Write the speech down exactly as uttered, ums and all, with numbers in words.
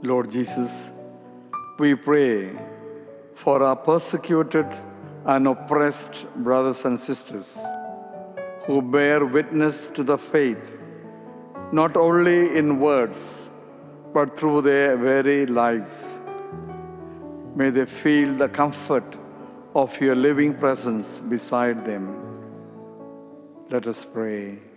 Lord Jesus, we pray for our persecuted and oppressed brothers and sisters who bear witness to the faith, not only in words, but through their very lives. May they feel the comfort of your living presence beside them. Let us pray.